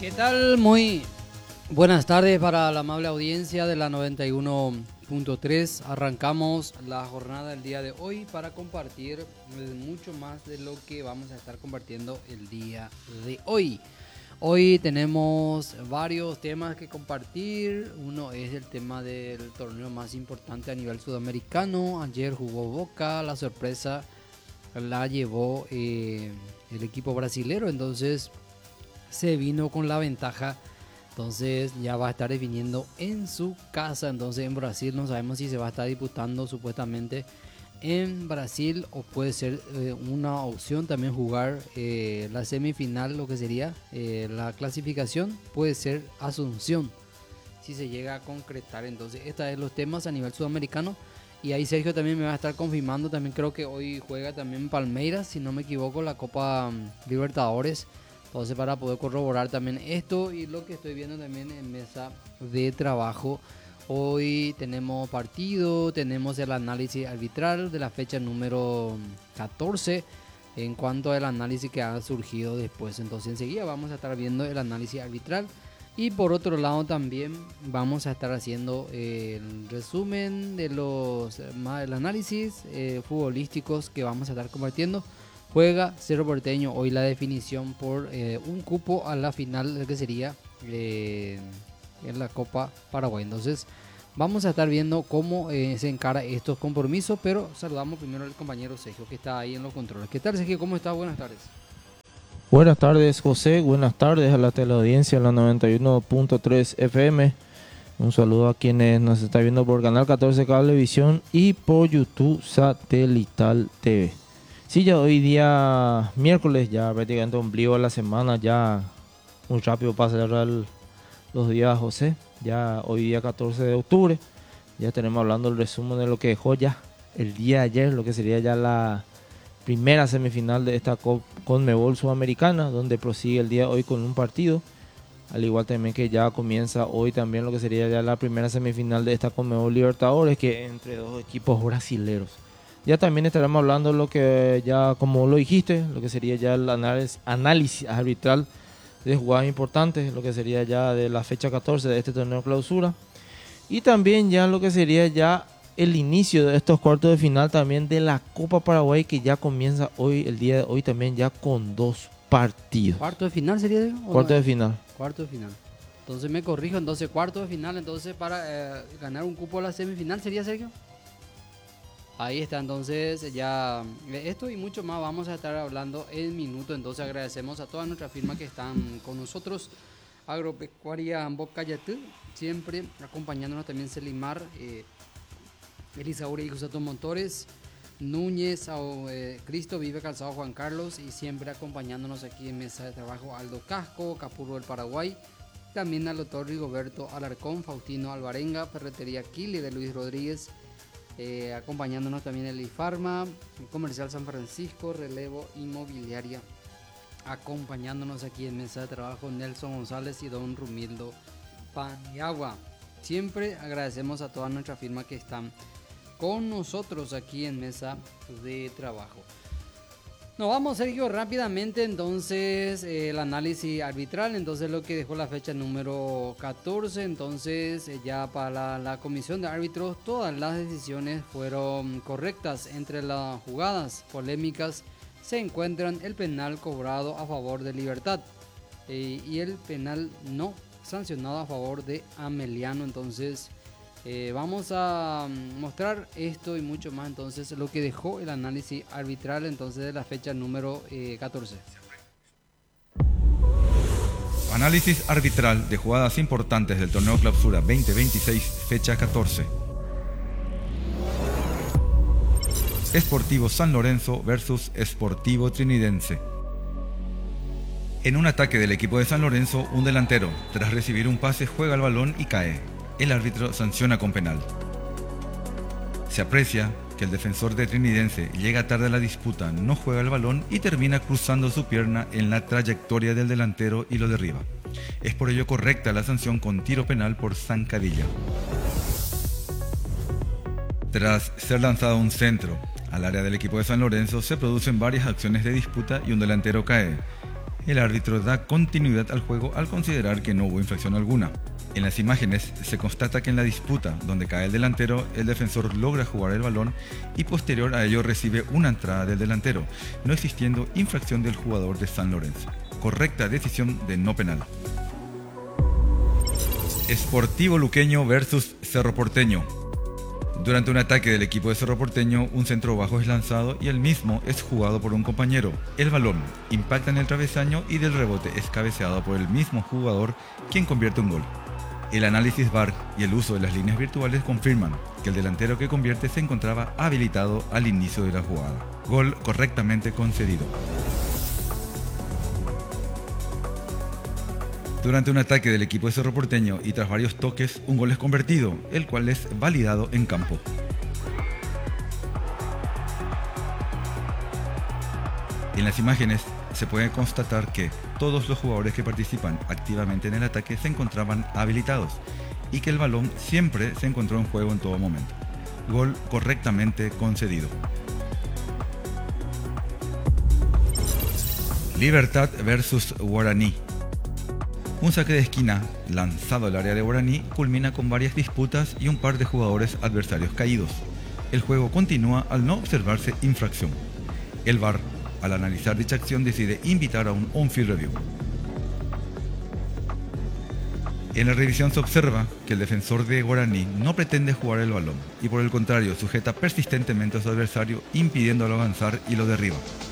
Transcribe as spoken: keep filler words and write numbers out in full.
¿Qué tal? Muy buenas tardes para la amable audiencia de la noventa y uno punto tres. Arrancamos la jornada del día de hoy para compartir mucho más de lo que vamos a estar compartiendo el día de hoy. Hoy tenemos varios temas que compartir. Uno es el tema del torneo más importante a nivel sudamericano. Ayer jugó Boca, la sorpresa la llevó eh, el equipo brasilero, entonces se vino con la ventaja. Entonces ya va a estar definiendo en su casa. Entonces en Brasil no sabemos si se va a estar disputando supuestamente en Brasil o puede ser eh, una opción también jugar eh, la semifinal, lo que sería eh, la clasificación, puede ser Asunción si se llega a concretar. Entonces estos son los temas a nivel sudamericano y ahí Sergio también me va a estar confirmando. También creo que hoy juega también Palmeiras, si no me equivoco, la Copa um, Libertadores. Entonces para poder corroborar también esto y lo que estoy viendo también en mesa de trabajo. Hoy tenemos partido, tenemos el análisis arbitral de la fecha número catorce en cuanto al análisis que ha surgido después. Entonces enseguida vamos a estar viendo el análisis arbitral y por otro lado también vamos a estar haciendo el resumen de los el análisis eh, futbolísticos que vamos a estar compartiendo. Juega Cerro Porteño hoy la definición por eh, un cupo a la final que sería eh, en la Copa Paraguay. Entonces vamos a estar viendo cómo eh, se encara estos compromisos, pero saludamos primero al compañero Sergio que está ahí en los controles. ¿Qué tal, Sergio? ¿Cómo estás? Buenas tardes. Buenas tardes, José. Buenas tardes a la teleaudiencia en la noventa y uno punto tres F M. Un saludo a quienes nos están viendo por Canal catorce Cablevisión y por YouTube Satelital T V. Sí, ya hoy día miércoles, ya prácticamente ombligo de la semana, ya muy rápido pasa el, los días, José. Ya hoy día catorce de octubre, ya tenemos hablando el resumen de lo que dejó ya el día de ayer, lo que sería ya la primera semifinal de esta Conmebol Sudamericana, donde prosigue el día de hoy con un partido, al igual también que ya comienza hoy también lo que sería ya la primera semifinal de esta Conmebol Libertadores, que entre dos equipos brasileros. Ya también estaremos hablando lo que ya, como lo dijiste, lo que sería ya el análisis, análisis arbitral de jugadas importantes, lo que sería ya de la fecha catorce de este torneo clausura. Y también ya lo que sería ya el inicio de estos cuartos de final también de la Copa Paraguay, que ya comienza hoy, el día de hoy también ya con dos partidos. ¿Cuarto de final sería? Cuarto de final. Cuarto de final. Entonces me corrijo, entonces cuarto de final, entonces para eh, ganar un cupo a la semifinal sería, Sergio. Ahí está, entonces ya esto y mucho más vamos a estar hablando en minuto. Entonces agradecemos a todas nuestras firmas que están con nosotros. Agropecuaria Bocayatú, siempre acompañándonos también Selimar, eh, Elisaura y Gusato Motores, Núñez, eh, Cristo Vive Calzado Juan Carlos y siempre acompañándonos aquí en mesa de trabajo Aldo Casco, Capurro del Paraguay. También al doctor Rigoberto Alarcón, Faustino Alvarenga, Ferretería Kili de Luis Rodríguez. Eh, acompañándonos también el IFARMA, el Comercial San Francisco, Relevo Inmobiliaria, acompañándonos aquí en mesa de trabajo Nelson González y don Rumildo Paniagua. Siempre agradecemos a todas nuestras firmas que están con nosotros aquí en mesa de trabajo. Nos vamos, Sergio, rápidamente entonces eh, el análisis arbitral, entonces lo que dejó la fecha número catorce, entonces eh, ya para la, la comisión de árbitros todas las decisiones fueron correctas. Entre las jugadas polémicas se encuentran el penal cobrado a favor de Libertad eh, y el penal no sancionado a favor de Ameliano. Entonces Eh, vamos a mostrar esto y mucho más, entonces lo que dejó el análisis arbitral entonces de la fecha número eh, catorce. Análisis arbitral de jugadas importantes del torneo clausura veinte veintiséis, fecha catorce. Sportivo San Lorenzo versus Sportivo Trinidense. En un ataque del equipo de San Lorenzo, un delantero, tras recibir un pase, juega el balón y cae. El árbitro sanciona con penal. Se aprecia que el defensor de Trinidense llega tarde a la disputa, no juega el balón y termina cruzando su pierna en la trayectoria del delantero y lo derriba. Es por ello correcta la sanción con tiro penal por zancadilla. Tras ser lanzado un centro al área del equipo de San Lorenzo, se producen varias acciones de disputa y un delantero cae. El árbitro da continuidad al juego al considerar que no hubo infracción alguna. En las imágenes se constata que en la disputa donde cae el delantero, el defensor logra jugar el balón y posterior a ello recibe una entrada del delantero, no existiendo infracción del jugador de San Lorenzo. Correcta decisión de no penal. Sportivo Luqueño versus Cerro Porteño. Durante un ataque del equipo de Cerro Porteño, un centro bajo es lanzado y el mismo es jugado por un compañero. El balón impacta en el travesaño y del rebote es cabeceado por el mismo jugador, quien convierte un gol. El análisis V A R y el uso de las líneas virtuales confirman que el delantero que convierte se encontraba habilitado al inicio de la jugada. Gol correctamente concedido. Durante un ataque del equipo de Cerro Porteño y tras varios toques, un gol es convertido, el cual es validado en campo. En las imágenes se puede constatar que todos los jugadores que participan activamente en el ataque se encontraban habilitados y que el balón siempre se encontró en juego en todo momento. Gol correctamente concedido. Libertad versus Guaraní. Un saque de esquina lanzado al área de Guaraní culmina con varias disputas y un par de jugadores adversarios caídos. El juego continúa al no observarse infracción. El V A R, al analizar dicha acción, decide invitar a un on-field review. En la revisión se observa que el defensor de Guaraní no pretende jugar el balón y por el contrario sujeta persistentemente a su adversario impidiéndolo avanzar y lo derriba.